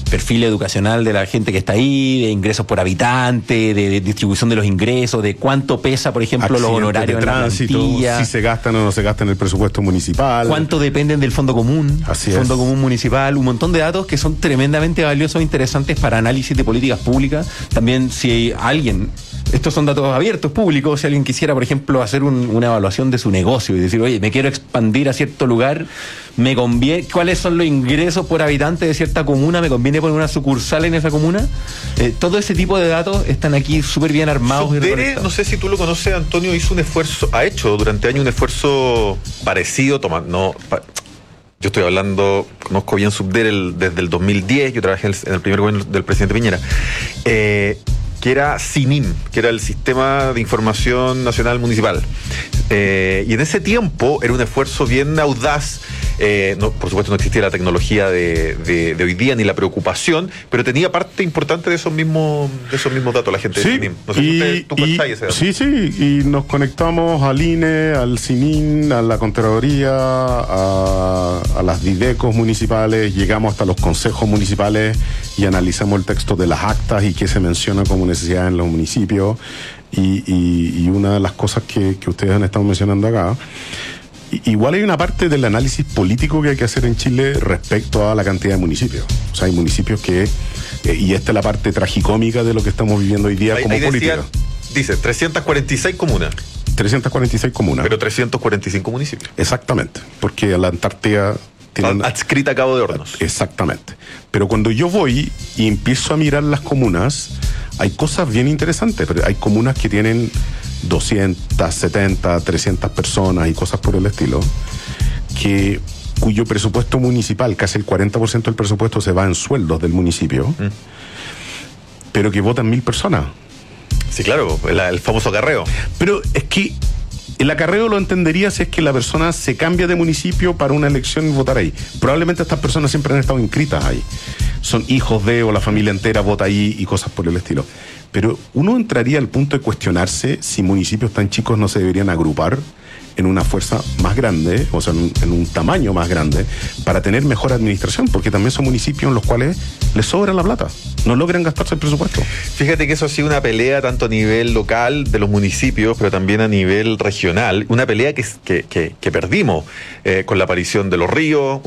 perfil educacional de la gente que está ahí, de ingresos por habitante, de distribución de los ingresos, de cuánto pesa, por ejemplo, los honorarios de tránsito, en la plantilla, si se gastan o no se gastan en el presupuesto municipal, cuánto dependen del fondo común, fondo común municipal, un montón de datos que son tremendamente valiosos e interesantes para análisis de políticas públicas. También si alguien... Estos son datos abiertos, públicos. Si alguien quisiera, por ejemplo, hacer una evaluación de su negocio y decir, oye, me quiero expandir a cierto lugar, me conviene, ¿cuáles son los ingresos por habitante de cierta comuna? ¿Me conviene poner una sucursal en esa comuna? Todo ese tipo de datos están aquí súper bien armados. Subdere, no sé si tú lo conoces, Antonio, ha hecho durante años un esfuerzo parecido, yo estoy hablando, conozco bien Subdere desde el 2010, yo trabajé en el primer gobierno del presidente Piñera, que era SINIM, que era el Sistema de Información Nacional Municipal. Y en ese tiempo era un esfuerzo bien audaz. Por supuesto no existía la tecnología de hoy día ni la preocupación, pero tenía parte importante de esos mismos datos la gente de SINIM. No sé si tú contáis ese dato. Sí, y nos conectamos al INE, al SINIM, a la Contraloría, a las didecos municipales, llegamos hasta los consejos municipales y analizamos el texto de las actas y qué se menciona como necesidad en los municipios. Y una de las cosas que ustedes han estado mencionando acá, igual hay una parte del análisis político que hay que hacer en Chile respecto a la cantidad de municipios. O sea, hay municipios que, y esta es la parte tragicómica de lo que estamos viviendo hoy día como política. Dice, 346 comunas. 346 comunas. Pero 345 municipios. Exactamente, porque la Antártida... adscrita a Cabo de Hornos. Exactamente. Pero cuando yo voy y empiezo a mirar las comunas, hay cosas bien interesantes. Pero hay comunas que tienen 270, 300 personas y cosas por el estilo, cuyo presupuesto municipal, casi el 40% del presupuesto se va en sueldos del municipio, pero que votan 1.000 personas. Sí, claro, el famoso acarreo. Pero es que el acarreo lo entendería si es que la persona se cambia de municipio para una elección y votar ahí. Probablemente estas personas siempre han estado inscritas ahí. Son hijos de, o la familia entera vota ahí y cosas por el estilo. Pero uno entraría al punto de cuestionarse si municipios tan chicos no se deberían agrupar en una fuerza más grande, o sea, en un tamaño más grande, para tener mejor administración, porque también son municipios en los cuales les sobra la plata, no logran gastarse el presupuesto. Fíjate que eso ha sido una pelea tanto a nivel local de los municipios, pero también a nivel regional, una pelea que perdimos con la aparición de los ríos,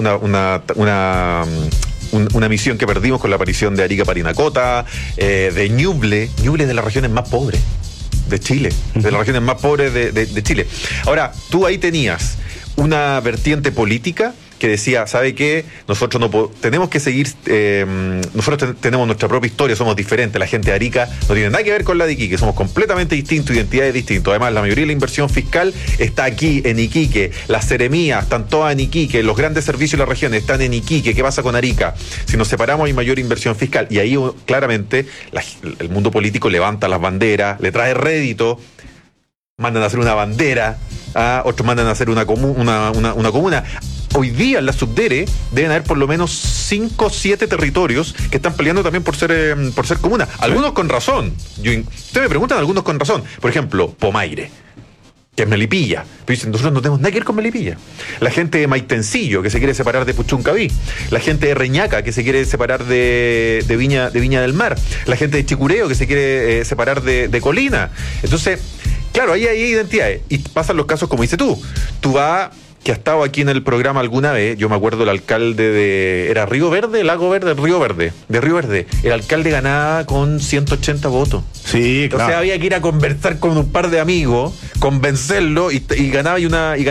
una misión que perdimos con la aparición de Arica Parinacota, de Ñuble. Ñuble es de las regiones más pobres de Chile, de las regiones más pobres de Chile. Ahora, tú ahí tenías una vertiente política que decía, ¿sabe qué? Nosotros no tenemos que seguir, nosotros tenemos nuestra propia historia, somos diferentes, la gente de Arica no tiene nada que ver con la de Iquique, somos completamente distintos, identidades distintas. Además, la mayoría de la inversión fiscal está aquí en Iquique, las seremías están todas en Iquique, los grandes servicios de la región están en Iquique. ¿Qué pasa con Arica? Si nos separamos hay mayor inversión fiscal, y ahí claramente el mundo político levanta las banderas, le trae rédito, mandan a hacer una bandera, otros mandan a hacer una comuna. Hoy día en la Subdere deben haber por lo menos 5 o 7 territorios que están peleando también por ser comuna. Algunos con razón. Ustedes me preguntan, algunos con razón. Por ejemplo, Pomaire, que es Melipilla. Pero dicen, nosotros no tenemos nada que ver con Melipilla. La gente de Maitencillo, que se quiere separar de Puchuncaví. La gente de Reñaca, que se quiere separar de Viña del Mar. La gente de Chicureo, que se quiere separar de Colina. Entonces, claro, ahí hay identidades. Y pasan los casos como dices tú. Tú vas... que ha estado aquí en el programa alguna vez, yo me acuerdo el alcalde ¿era Río Verde? Río Verde. El alcalde ganaba con 180 votos. Sí, claro. Entonces había que ir a conversar con un par de amigos, convencerlo y ganaba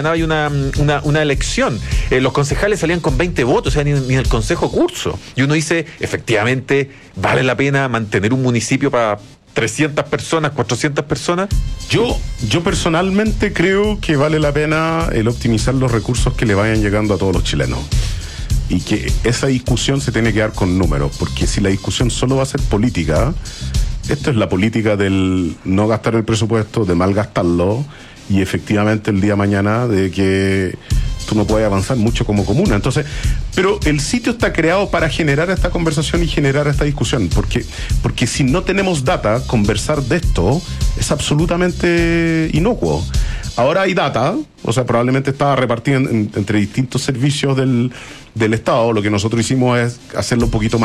una elección. Los concejales salían con 20 votos, o sea, ni el consejo curso. Y uno dice, efectivamente, ¿vale la pena mantener un municipio para 300 personas, 400 personas? Yo personalmente creo que vale la pena el optimizar los recursos que le vayan llegando a todos los chilenos. Y que esa discusión se tiene que dar con números, porque si la discusión solo va a ser política, esto es la política del no gastar el presupuesto, de malgastarlo, y efectivamente el día de mañana de que tú no puedes avanzar mucho como comuna. Entonces, pero el sitio está creado para generar esta conversación y generar esta discusión, porque si no tenemos data, conversar de esto es absolutamente inocuo. Ahora hay data, o sea, probablemente está repartida entre distintos servicios del Estado. Lo que nosotros hicimos es hacerlo un poquito más